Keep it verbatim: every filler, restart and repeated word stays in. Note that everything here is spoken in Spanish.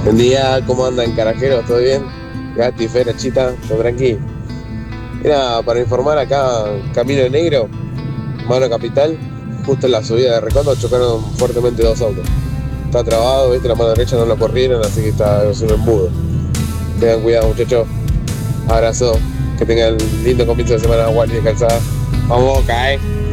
Buen día, ¿cómo andan carajeros? ¿Todo bien? Gati, Fera, Chita, todo tranqui. Era para informar acá, Camino de Negro, Mano Capital, justo en la subida de Recondo chocaron fuertemente dos autos. Está trabado, viste, la mano derecha no la corrieron, así que está es un embudo. Tengan cuidado, muchachos. Abrazo, que tengan lindo comienzo de semana, Wally de Calzada. Vamos, cae.